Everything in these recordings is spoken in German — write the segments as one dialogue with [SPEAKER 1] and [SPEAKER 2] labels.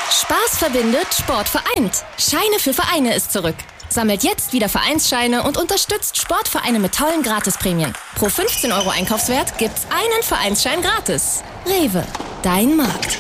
[SPEAKER 1] Spaß verbindet, Sport vereint. Scheine für Vereine ist zurück. Sammelt jetzt wieder Vereinsscheine und unterstützt Sportvereine mit tollen Gratisprämien. Pro 15 € Einkaufswert gibt's einen Vereinsschein gratis. Rewe, dein Markt.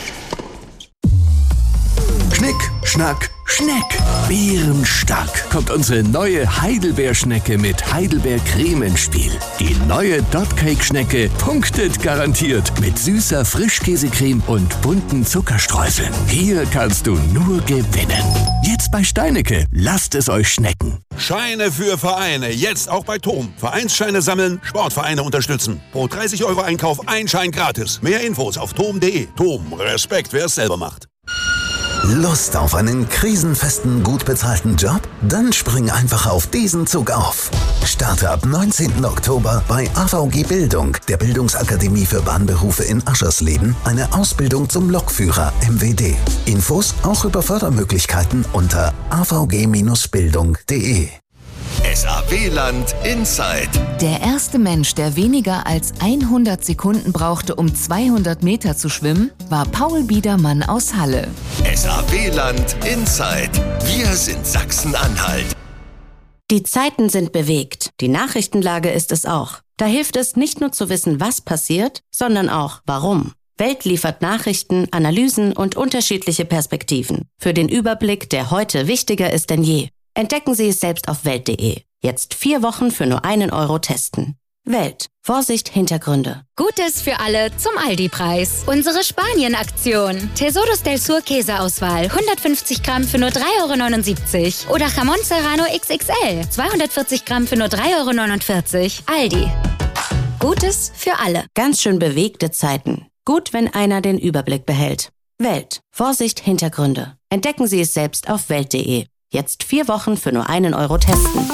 [SPEAKER 2] Schnick, Schnack, Schneck. Bärenstark kommt unsere neue Heidelbeerschnecke mit Heidelbeercreme ins Spiel. Die neue Dotcake-Schnecke punktet garantiert mit süßer Frischkäsecreme und bunten Zuckerstreuseln. Hier kannst du nur gewinnen. Jetzt bei Steinecke. Lasst es euch schmecken.
[SPEAKER 3] Scheine für Vereine. Jetzt auch bei TOM. Vereinsscheine sammeln, Sportvereine unterstützen. Pro 30 € Einkauf ein Schein gratis. Mehr Infos auf tom.de. TOM. Respekt, wer es selber macht.
[SPEAKER 4] Lust auf einen krisenfesten, gut bezahlten Job? Dann spring einfach auf diesen Zug auf. Starte ab 19. Oktober bei AVG Bildung, der Bildungsakademie für Bahnberufe in Aschersleben, eine Ausbildung zum Lokführer MWD. Infos auch über Fördermöglichkeiten unter avg-bildung.de.
[SPEAKER 5] SAW-Land Inside.
[SPEAKER 6] Der erste Mensch, der weniger als 100 Sekunden brauchte, um 200 Meter zu schwimmen, war Paul Biedermann aus Halle.
[SPEAKER 5] SAW-Land Inside. Wir sind Sachsen-Anhalt.
[SPEAKER 7] Die Zeiten sind bewegt. Die Nachrichtenlage ist es auch. Da hilft es nicht nur zu wissen, was passiert, sondern auch warum. Welt liefert Nachrichten, Analysen und unterschiedliche Perspektiven. Für den Überblick, der heute wichtiger ist denn je. Entdecken Sie es selbst auf Welt.de. Jetzt 4 Wochen für nur 1 € testen. Welt. Vorsicht, Hintergründe.
[SPEAKER 8] Gutes für alle zum Aldi-Preis. Unsere Spanien-Aktion. Tesoros del Sur Käseauswahl. 150 Gramm für nur 3,79 € Oder Jamón Serrano XXL. 240 Gramm für nur 3,49 €. Aldi. Gutes für alle.
[SPEAKER 7] Ganz schön bewegte Zeiten. Gut, wenn einer den Überblick behält. Welt. Vorsicht, Hintergründe. Entdecken Sie es selbst auf Welt.de. Jetzt 4 Wochen für nur 1 € testen.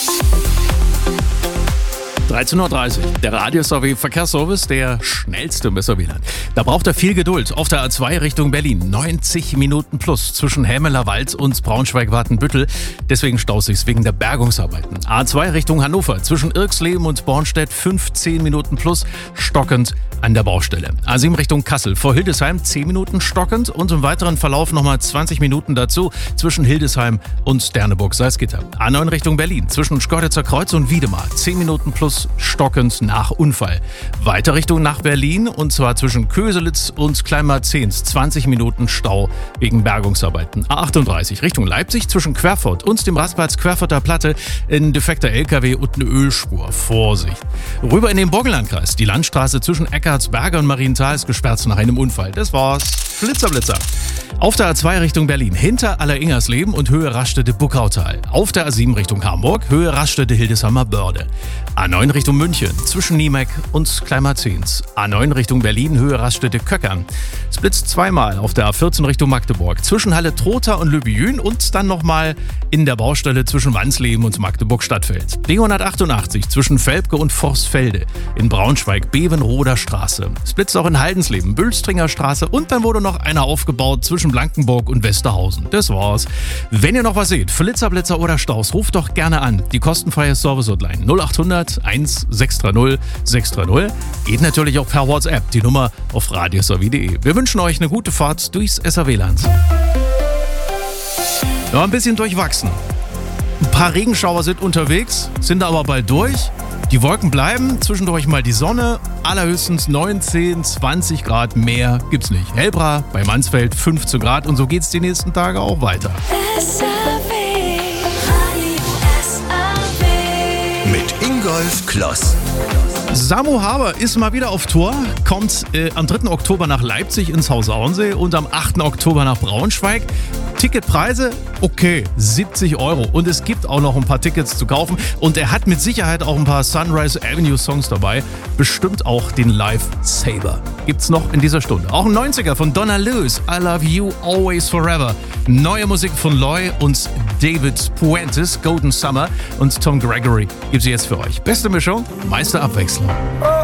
[SPEAKER 9] 13:30 Uhr. Der Radio-SAW-Verkehrsservice, der schnellste im SAW-Land. Da braucht er viel Geduld. Auf der A2 Richtung Berlin. 90 Minuten plus zwischen Hämelerwald und Braunschweig-Wartenbüttel. Deswegen staut sich's wegen der Bergungsarbeiten. A2 Richtung Hannover. Zwischen Irxleben und Bornstedt 15 Minuten plus stockend an der Baustelle. A7 Richtung Kassel. Vor Hildesheim 10 Minuten stockend und im weiteren Verlauf nochmal 20 Minuten dazu zwischen Hildesheim und Sterneburg-Salzgitter. A9 Richtung Berlin. Zwischen Schkeuditzer Kreuz und Wiedemar 10 Minuten plus stockend nach Unfall. Weiter Richtung nach Berlin und zwar zwischen Köselitz und Kleinmarzens 20 Minuten Stau wegen Bergungsarbeiten. A38 Richtung Leipzig zwischen Querfurt und dem Rastplatz Querfurter Platte ein defekter LKW und eine Ölspur. Vorsicht. Rüber in den Burgenlandkreis. Die Landstraße zwischen Eckartsberge und Marienthal ist gesperrt nach einem Unfall. Das war's. Blitzer. Auf der A2 Richtung Berlin, hinter Alleringersleben und Höhe Rastede-Buckautal. Auf der A7 Richtung Hamburg, Höhe Rastede-Hildesheimer Börde. A9 Richtung München, zwischen Niemeck und Kleinmarzens. A9 Richtung Berlin, Höhe Rastede-Köckern. Es blitzt zweimal auf der A14 Richtung Magdeburg, zwischen Halle-Trotha und Lübejün und dann nochmal in der Baustelle zwischen Wansleben und Magdeburg-Stadtfeld. B188 zwischen Velpke und Forstfelde. In Braunschweig, Bevenroder Straße. Es blitzt auch in Haldensleben, Bülstringer Straße und dann wurde noch einer aufgebaut zwischen Blankenburg und Westerhausen. Das war's. Wenn ihr noch was seht, Flitzer, Blitzer oder Staus, ruft doch gerne an. Die kostenfreie Service-Hotline 0800 1630 630. Geht natürlich auch per WhatsApp. Die Nummer auf radiosaw.de. Wir wünschen euch eine gute Fahrt durchs SAW-Land. Ja, ein bisschen durchwachsen. Ein paar Regenschauer sind unterwegs, sind aber bald durch. Die Wolken bleiben, zwischendurch mal die Sonne, allerhöchstens 19, 20 Grad, mehr gibt's nicht. Hellbra bei Mansfeld 15 Grad und so geht's die nächsten Tage auch weiter.
[SPEAKER 5] Mit Ingolf Kloss.
[SPEAKER 9] Samu Haber ist mal wieder auf Tour, kommt am 3. Oktober nach Leipzig ins Haus Auensee und am 8. Oktober nach Braunschweig. Ticketpreise, okay, 70 €. Und es gibt auch noch ein paar Tickets zu kaufen. Und er hat mit Sicherheit auch ein paar Sunrise Avenue Songs dabei. Bestimmt auch den Live Saber. Gibt's noch in dieser Stunde. Auch ein 90er von Donna Lewis, I Love You Always Forever. Neue Musik von Loy und David Puentes, Golden Summer und Tom Gregory gibt sie jetzt für euch. Beste Mischung, meiste Abwechslung.